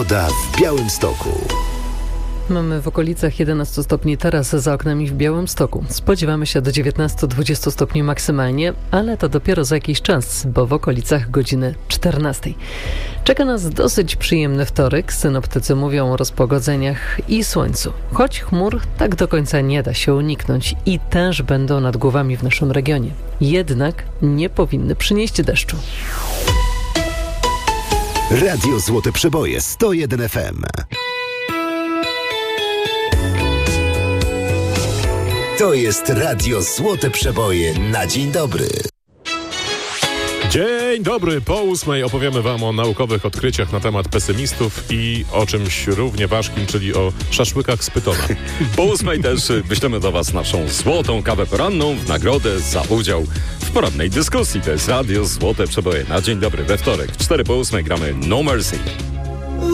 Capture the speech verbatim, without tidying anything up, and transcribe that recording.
Pogoda w Białymstoku. Mamy w okolicach jedenaście stopni teraz za oknami w Białymstoku. Spodziewamy się do dziewiętnaście do dwudziestu stopni maksymalnie, ale to dopiero za jakiś czas, bo w okolicach godziny czternastej. Czeka nas dosyć przyjemny wtorek. Synoptycy mówią o rozpogodzeniach i słońcu. Choć chmur tak do końca nie da się uniknąć i też będą nad głowami w naszym regionie. Jednak nie powinny przynieść deszczu. Radio Złote Przeboje sto jeden F M. To jest Radio Złote Przeboje na dzień dobry. Dzień dobry, po ósmej opowiemy wam o naukowych odkryciach na temat pesymistów i o czymś równie ważkim, czyli o szaszłykach z pytona. Po ósmej też wyślemy do was naszą złotą kawę poranną w nagrodę za udział w porannej dyskusji. To jest Radio Złote Przeboje na dzień dobry we wtorek. W cztery po ósmej gramy No Mercy.